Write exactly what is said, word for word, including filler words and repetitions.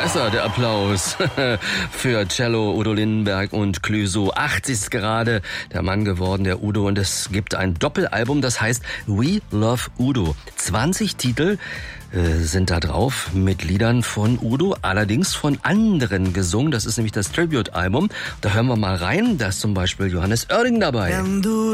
ist er, der Applaus für Cello, Udo Lindenberg und Clouseau. achtzig ist gerade der Mann geworden, der Udo. Und es gibt ein Doppelalbum, das heißt We Love Udo. zwanzig Titel äh, sind da drauf mit Liedern von Udo, allerdings von anderen gesungen. Das ist nämlich das Tribute-Album. Da hören wir mal rein. Da ist zum Beispiel Johannes Oerding dabei. Wenn du